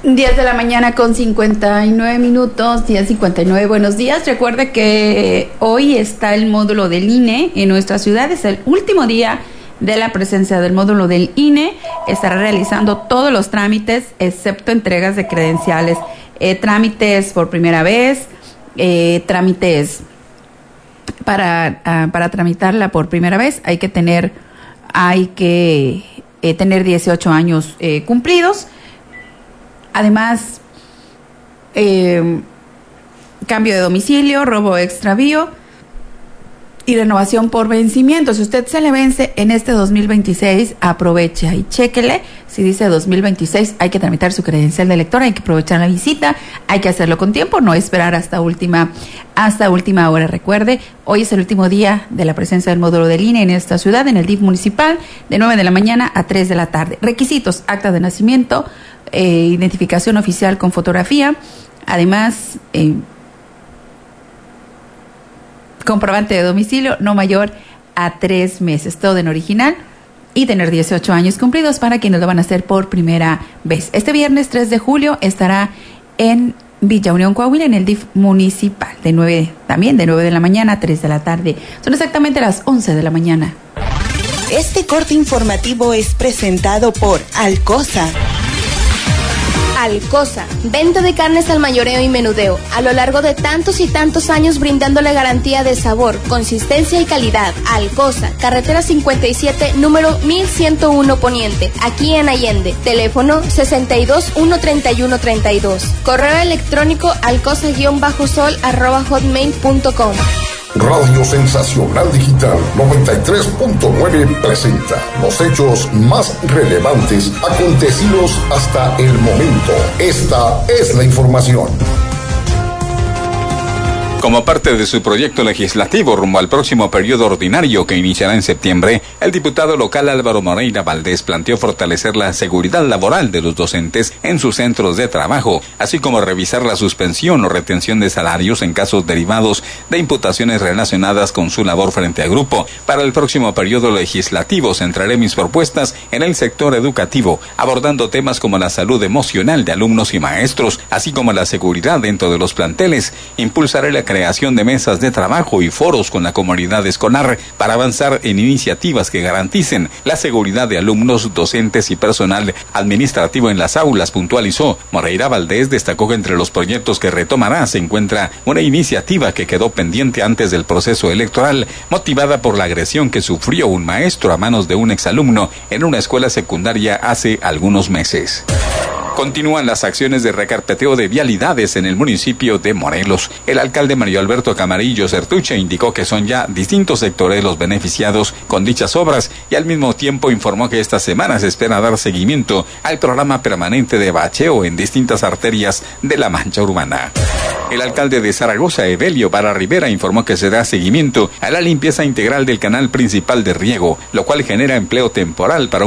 10 de la mañana con 59 minutos, 10:59, buenos días. Recuerde que hoy está el módulo del INE en nuestra ciudad, es el último día de la presencia del módulo del INE. Estará realizando todos los trámites, excepto entregas de credenciales, trámites por primera vez, trámites para tramitarla por primera vez, hay que tener 18 años cumplidos. Además, cambio de domicilio, robo extravío y renovación por vencimiento. Si usted se le vence en este 2026, aprovecha y chéquele. Si dice 2026, hay que tramitar su credencial de elector, hay que aprovechar la visita, hay que hacerlo con tiempo, no esperar hasta última hora. Recuerde, hoy es el último día de la presencia del módulo del INE en esta ciudad, en el DIF municipal, de 9 de la mañana a 3 de la tarde. Requisitos: acta de nacimiento, identificación oficial con fotografía, además comprobante de domicilio no mayor a 3 meses, todo en original, y tener 18 años cumplidos para quienes lo van a hacer por primera vez. Este viernes 3 de julio estará en Villa Unión, Coahuila, en el DIF municipal, de 9 de la mañana a 3 de la tarde. Son exactamente las 11 de la mañana. Este corte informativo es presentado por Alcosa. Alcosa, venta de carnes al mayoreo y menudeo, a lo largo de tantos y tantos años brindándole garantía de sabor, consistencia y calidad. Alcosa, carretera 57, número 1101 Poniente, aquí en Allende. Teléfono 62-131-32. Correo electrónico alcosa-sol@hotmail.com. Radio Sensacional Digital 93.9 presenta los hechos más relevantes acontecidos hasta el momento. Esta es la información. Como parte de su proyecto legislativo rumbo al próximo periodo ordinario que iniciará en septiembre, el diputado local Álvaro Moreira Valdés planteó fortalecer la seguridad laboral de los docentes en sus centros de trabajo, así como revisar la suspensión o retención de salarios en casos derivados de imputaciones relacionadas con su labor frente al grupo. Para el próximo periodo legislativo centraré mis propuestas en el sector educativo, abordando temas como la salud emocional de alumnos y maestros, así como la seguridad dentro de los planteles. Impulsaré la creación de mesas de trabajo y foros con la comunidad escolar para avanzar en iniciativas que garanticen la seguridad de alumnos, docentes y personal administrativo en las aulas, puntualizó. Moreira Valdés destacó que entre los proyectos que retomará se encuentra una iniciativa que quedó pendiente antes del proceso electoral, motivada por la agresión que sufrió un maestro a manos de un exalumno en una escuela secundaria hace algunos meses. Continúan las acciones de recarpeteo de vialidades en el municipio de Morelos. El alcalde Mario Alberto Camarillo Certuche indicó que son ya distintos sectores los beneficiados con dichas obras y al mismo tiempo informó que esta semana se espera dar seguimiento al programa permanente de bacheo en distintas arterias de la mancha urbana. El alcalde de Zaragoza, Evelio Vara Rivera, informó que se da seguimiento a la limpieza integral del canal principal de riego, lo cual genera empleo temporal para